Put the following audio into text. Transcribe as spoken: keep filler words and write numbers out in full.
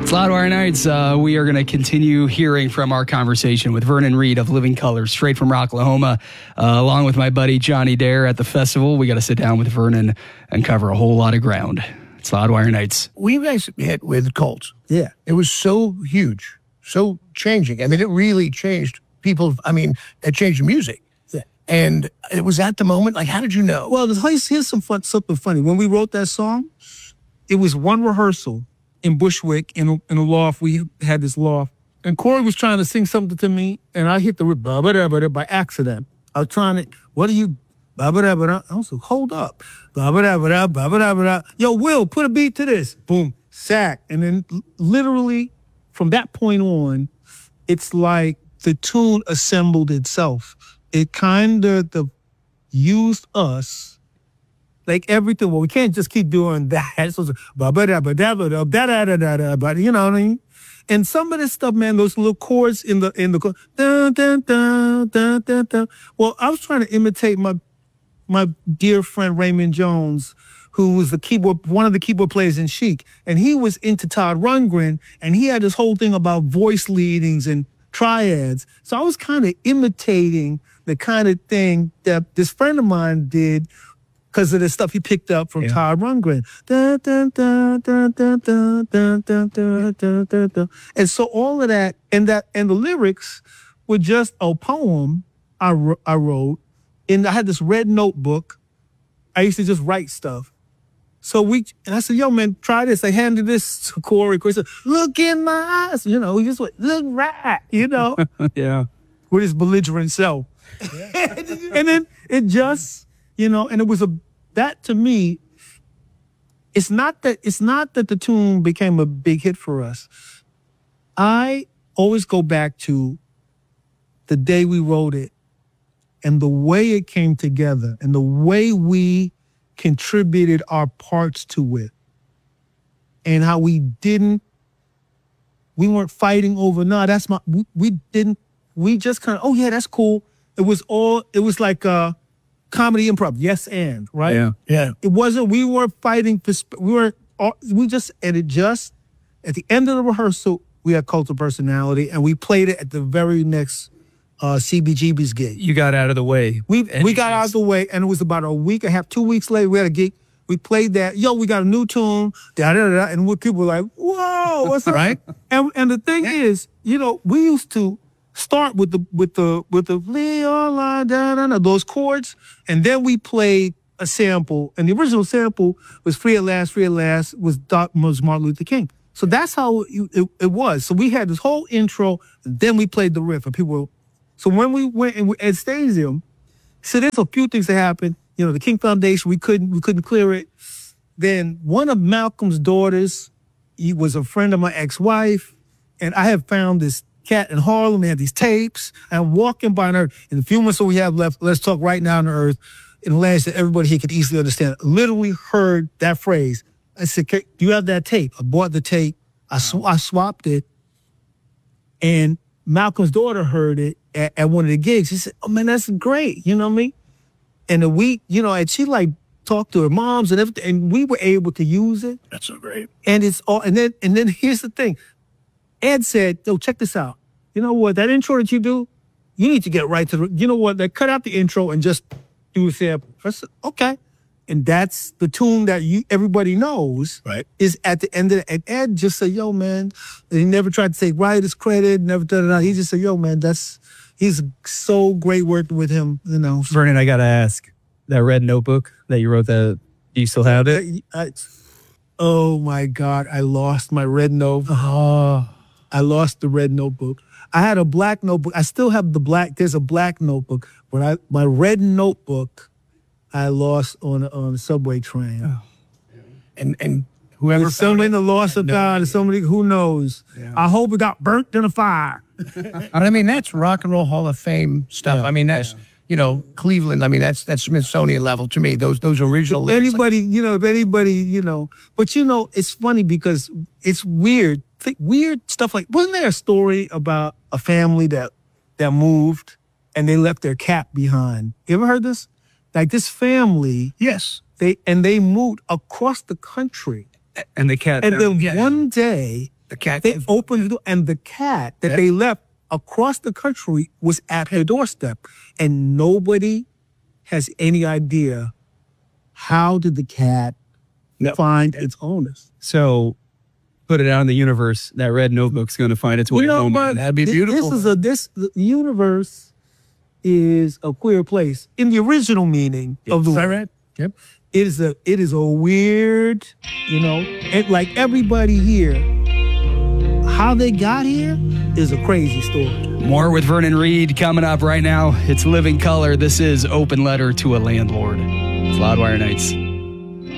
Loudwire Nights, uh, we are going to continue hearing from our conversation with Vernon Reid of Living Colours, straight from Rocklahoma, uh, along with my buddy Johnny Dare at the festival. We got to sit down with Vernon and cover a whole lot of ground. It's Loudwire Nights. We guys hit with Colts. Yeah. It was so huge, so changing. I mean, it really changed people. I mean, it changed music. Yeah. And it was at the moment, like, how did you know? Well, here's, here's some fun, something funny. When we wrote that song, it was one rehearsal in Bushwick, in a, in a loft. We had this loft. And Corey was trying to sing something to me, and I hit the ba ba da ba da by accident. I was trying to, what are you, ba ba da ba da? I was like, hold up. Ba ba da ba da, ba ba da ba da. Yo, Will, put a beat to this. Boom, sack. And then literally, from that point on, it's like the tune assembled itself. It kind of the used us. Like everything, well, we can't just keep doing that. So, ba ba da ba da ba da da da da da da. You know what I mean? And some of this stuff, man, those little chords in the in the dun, dun, dun, dun, dun, dun. Well, I was trying to imitate my my dear friend Raymond Jones, who was the keyboard one of the keyboard players in Chic, and he was into Todd Rundgren, and he had this whole thing about voice leadings and triads. So I was kind of imitating the kind of thing that this friend of mine did, because of the stuff he picked up from yeah. Todd Rundgren. Dun, dun, dun, dun, dun, dun, dun, dun, dun, dun, dun, dun. And so all of that, and that, and the lyrics were just a poem I, I wrote. And I had this red notebook. I used to just write stuff. So we, and I said, yo, man, try this. I handed this to Corey. Corey said, look in my eyes. You know, he just went, look right, you know. Yeah. With his belligerent self. Yeah. And then it just, you know, and it was a, that to me, it's not that, it's not that the tune became a big hit for us. I always go back to the day we wrote it and the way it came together and the way we contributed our parts to it and how we didn't, we weren't fighting over, no, that's my, we, we didn't, we just kind of, oh yeah, that's cool. It was all, it was like, uh, comedy improv, yes and, right? Yeah. Yeah. It wasn't, we weren't fighting for, we were, we just, and it just, at the end of the rehearsal, we had Cult of Personality, and we played it at the very next uh, C B G B's gig. You got out of the way. We we got out of the way, and it was about a week and a half, two weeks later, we had a gig. We played that, yo, we got a new tune, da da da, and people were like, whoa, what's up? Right? And and the thing yeah. is, you know, we used to start with the with the with the Leon la da da da those chords, and then we played a sample, and the original sample was "Free at Last, Free at Last" was Doc, was Martin Luther King. So that's how it, it, it was. So we had this whole intro, and then we played the riff, and people were, so when we went and we, at Stadium, so there's a few things that happened. You know, the King Foundation, we couldn't we couldn't clear it. Then one of Malcolm's daughters, he was a friend of my ex-wife, and I have found this cat in Harlem. They had these tapes. I'm walking by on Earth. In the few minutes that we have left, let's talk right now on the Earth in a language that everybody here could easily understand. Literally heard that phrase. I said, do you have that tape? I bought the tape. I, sw- I swapped it. And Malcolm's daughter heard it at, at one of the gigs. She said, oh, man, that's great. You know what I mean? And the week, you know, and she like talked to her moms and everything, and we were able to use it. That's so great. And it's all, and then, and then here's the thing. Ed said, yo, check this out. You know what? That intro that you do, you need to get right to the, you know what? They cut out the intro and just do a sample. I said, okay. And that's the tune that you everybody knows. Right. Is at the end of it. And Ed just said, yo, man, and he never tried to take writer's credit, never done it. He just said, yo, man, that's, he's so great working with him, you know. Vernon, I got to ask, that red notebook that you wrote, that, do you still have it? I, oh, my God. I lost my red notebook. Oh. I lost the red notebook. I had a black notebook. I still have the black. There's a black notebook, but I my red notebook I lost on on a subway train. Oh. And and whoever there's somebody the lost of God, there's somebody who knows. Yeah. I hope it got burnt in a fire. I mean, that's Rock and Roll Hall of Fame stuff. Yeah. I mean, that's Yeah. you know, Cleveland. I mean, that's that's Smithsonian level to me. Those those original. If anybody, you know, if anybody, you know, but you know, it's funny because it's weird. Think weird stuff like, wasn't there a story about a family that that moved and they left their cat behind? You ever heard this? Like this family, Yes. they and they moved across the country. And the cat. And then yeah. one day The cat. They opened the door, and the cat that Yeah. they left across the country was at her doorstep. And nobody has any idea how did the cat No. find its owners. So put it out in the universe. That red notebook's going to find its way You know, home. but That'd be thi- beautiful. This is a this the universe is a queer place in the original meaning of the Is that word. right? Yep. It is a it is a weird, you know, and like everybody here, how they got here is a crazy story. More with Vernon Reid coming up right now. It's Living Color. This is Open Letter to a Landlord. It's Loudwire Nights.